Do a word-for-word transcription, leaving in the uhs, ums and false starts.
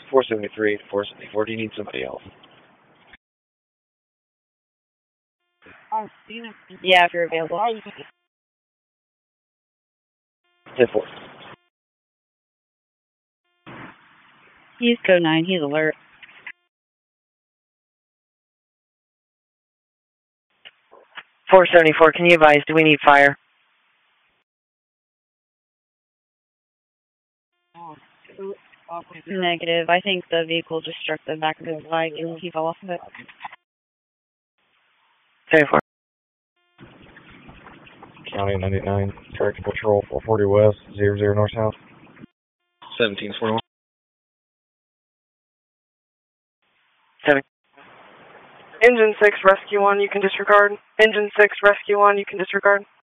four seventy-three to four seventy-four. Do you need somebody else? Yeah, if you're available. ten four. He's code nine. He's alert. four seventy-four, can you advise, do we need fire? Negative. I think the vehicle just struck the back of his leg and he fell off of it. seventy-four. County ninety-nine, Tractor Patrol, four forty West, zero zero North South. seventeen forty-one. Seven. Engine six, Rescue one, you can disregard. Engine six, Rescue one, you can disregard.